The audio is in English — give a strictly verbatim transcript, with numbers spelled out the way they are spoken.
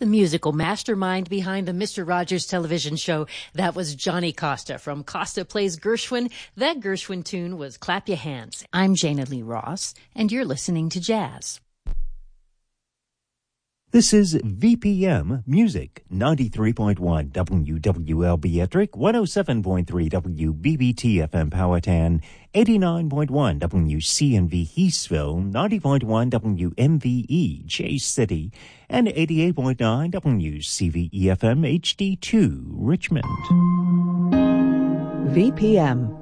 The musical mastermind behind the Mister Rogers television show, that was Johnny Costa from Costa Plays Gershwin. That Gershwin tune was Clap Your Hands. I'm Jana Lee Ross, and you're listening to Jazz. This is V P M Music, ninety-three point one W W L B Ettrick, one oh seven point three W B B T F M Powhatan, eighty-nine point one W C N V Eastville, ninety point one W M V E Chase City, and eighty-eight point nine W C V E F M H D two Richmond. V P M